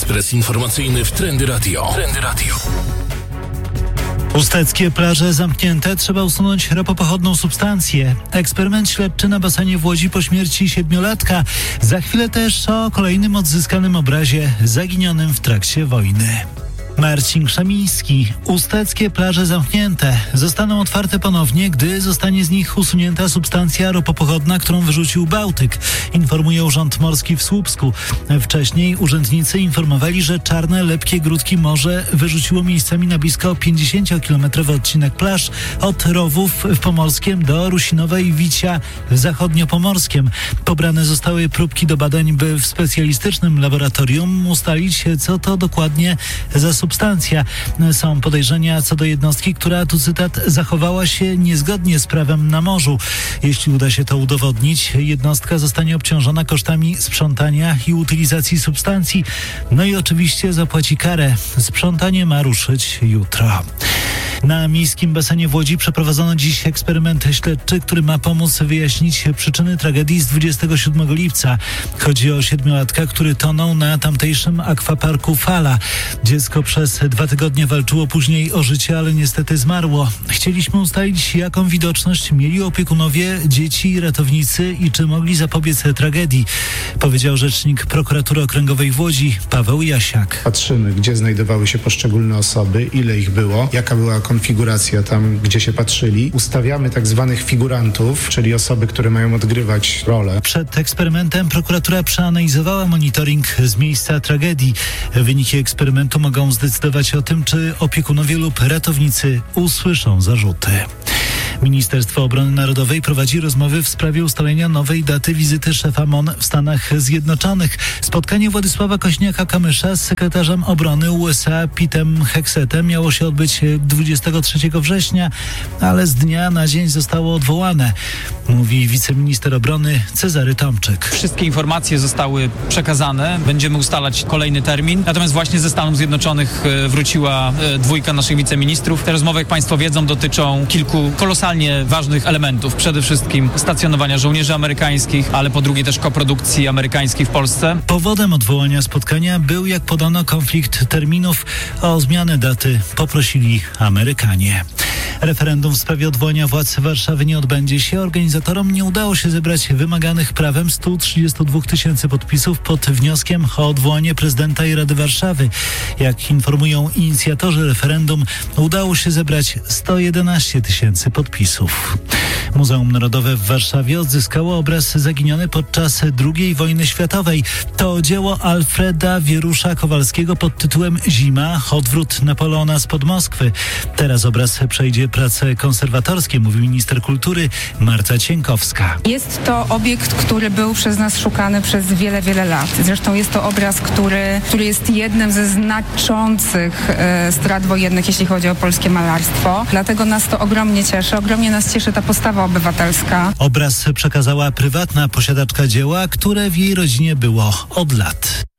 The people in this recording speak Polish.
Ekspres informacyjny w Trendy Radio. Usteckie plaże zamknięte, trzeba usunąć ropopochodną substancję. Eksperyment śledczy na basenie w Łodzi po śmierci 7-latka. Za chwilę też o kolejnym odzyskanym obrazie zaginionym w trakcie wojny. Marcin Krzemiński. Usteckie plaże zamknięte. Zostaną otwarte ponownie, gdy zostanie z nich usunięta substancja ropopochodna, którą wyrzucił Bałtyk, informuje Urząd Morski w Słupsku. Wcześniej urzędnicy informowali, że czarne, lepkie grudki morze wyrzuciło miejscami na blisko 50-kilometrowy odcinek plaż od Rowów w Pomorskiem do Rusinowej i Wicia w Zachodniopomorskiem. Pobrane zostały próbki do badań, by w specjalistycznym laboratorium ustalić, co to dokładnie za substancja. Są podejrzenia co do jednostki, która, tu cytat, zachowała się niezgodnie z prawem na morzu. Jeśli uda się to udowodnić, jednostka zostanie obciążona kosztami sprzątania i utylizacji substancji. No i oczywiście zapłaci karę. Sprzątanie ma ruszyć jutro. Na miejskim basenie w Łodzi przeprowadzono dziś eksperyment śledczy, który ma pomóc wyjaśnić przyczyny tragedii z 27 lipca. Chodzi o 7-latka, który tonął na tamtejszym akwaparku Fala. Dziecko przez 2 tygodnie walczyło później o życie, ale niestety zmarło. Chcieliśmy ustalić, jaką widoczność mieli opiekunowie, dzieci, ratownicy i czy mogli zapobiec tragedii, powiedział rzecznik Prokuratury Okręgowej w Łodzi, Paweł Jasiak. Patrzymy, gdzie znajdowały się poszczególne osoby, ile ich było, jaka była konfiguracja tam, gdzie się patrzyli. Ustawiamy tak zwanych figurantów, czyli osoby, które mają odgrywać rolę. Przed eksperymentem prokuratura przeanalizowała monitoring z miejsca tragedii. Wyniki eksperymentu mogą zdecydować o tym, czy opiekunowie lub ratownicy usłyszą zarzuty. Ministerstwo Obrony Narodowej prowadzi rozmowy w sprawie ustalenia nowej daty wizyty szefa MON w Stanach Zjednoczonych. Spotkanie Władysława Kośniaka-Kamysza z sekretarzem obrony USA Petem Hexetem miało się odbyć 23 września, ale z dnia na dzień zostało odwołane, mówi wiceminister obrony Cezary Tomczyk. Wszystkie informacje zostały przekazane. Będziemy ustalać kolejny termin. Natomiast właśnie ze Stanów Zjednoczonych wróciła 2 naszych wiceministrów. Te rozmowy, jak Państwo wiedzą, dotyczą kilku kolosalnie ważnych elementów. Przede wszystkim stacjonowania żołnierzy amerykańskich, ale po drugie też koprodukcji amerykańskiej w Polsce. Powodem odwołania spotkania był, jak podano, konflikt terminów. O zmianę daty poprosili Amerykanie. Referendum w sprawie odwołania władz Warszawy nie odbędzie się. Organizatorom nie udało się zebrać wymaganych prawem 132 tysięcy podpisów pod wnioskiem o odwołanie prezydenta i Rady Warszawy. Jak informują inicjatorzy referendum, udało się zebrać 111 tysięcy podpisów. Muzeum Narodowe w Warszawie odzyskało obraz zaginiony podczas II wojny światowej. To dzieło Alfreda Wierusza-Kowalskiego pod tytułem Zima. Odwrót Napoleona spod Moskwy. Teraz obraz przejdzie prace konserwatorskie, mówi minister kultury Marta Cienkowska. Jest to obiekt, który był przez nas szukany przez wiele, wiele lat. Zresztą jest to obraz, który jest jednym ze znaczących strat wojennych, jeśli chodzi o polskie malarstwo. Dlatego nas to ogromnie cieszy. Ogromnie nas cieszy ta postawa obywatelska. Obraz przekazała prywatna posiadaczka dzieła, które w jej rodzinie było od lat.